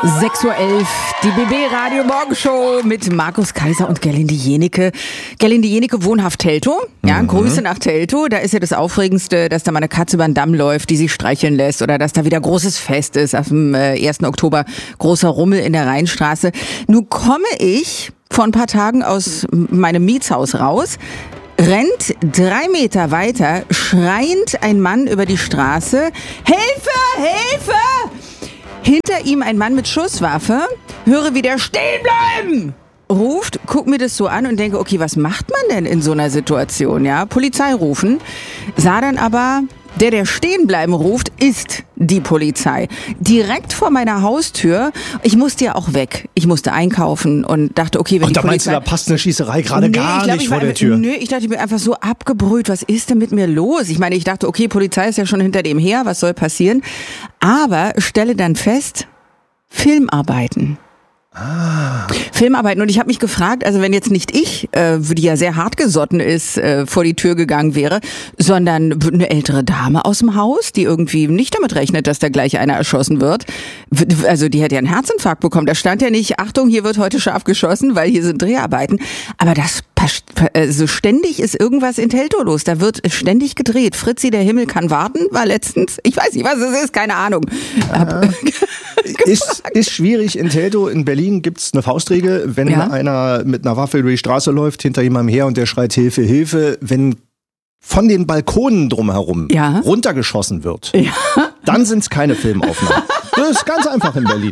6:11 Uhr, die BB Radio Morgenshow mit Markus Kaiser und Gerlinde Jenike. Gerlinde Jenike, wohnhaft Teltow. Ja, Grüße nach Teltow. Da ist ja das Aufregendste, dass da mal eine Katze über den Damm läuft, die sich streicheln lässt, oder dass da wieder großes Fest ist. Auf dem 1. Oktober großer Rummel in der Rheinstraße. Nun komme ich vor ein paar Tagen aus meinem Mietshaus raus. Rennt 3 Meter weiter, schreiend ein Mann über die Straße. Hilfe! Hilfe! Hinter ihm ein Mann mit Schusswaffe. Höre, wie der stehen bleiben ruft, guck mir das so an und denke, okay, was macht man denn in so einer Situation? Ja, Polizei rufen. Sah dann aber, der stehen bleiben ruft, ist die Polizei. Direkt vor meiner Haustür. Ich musste ja auch weg. Ich musste einkaufen und dachte, okay, wenn und die da Polizei... meinst du, da passt eine Schießerei gerade gar nicht vor der Tür? Ich dachte, ich bin einfach so abgebrüht. Was ist denn mit mir los? Ich meine, ich dachte, okay, Polizei ist ja schon hinter dem her. Was soll passieren? Aber stelle dann fest, Filmarbeiten. Filmarbeiten. Und ich habe mich gefragt, also wenn jetzt nicht ich, die ja sehr hartgesotten ist, vor die Tür gegangen wäre, sondern eine ältere Dame aus dem Haus, die irgendwie nicht damit rechnet, dass da gleich einer erschossen wird. Also die hätte ja einen Herzinfarkt bekommen. Da stand ja nicht, Achtung, hier wird heute scharf geschossen, weil hier sind Dreharbeiten. Aber also ständig ist irgendwas in Teltow los. Da wird ständig gedreht. Fritzi, der Himmel kann warten, war letztens, ich weiß nicht, was es ist, keine Ahnung. Ist schwierig in Teltow. In Berlin gibt's eine Faustregel, wenn einer mit einer Waffe über die Straße läuft, hinter jemandem her und der schreit Hilfe, Hilfe, wenn von den Balkonen drumherum runtergeschossen wird, dann sind's keine Filmaufnahmen. Das ist ganz einfach in Berlin.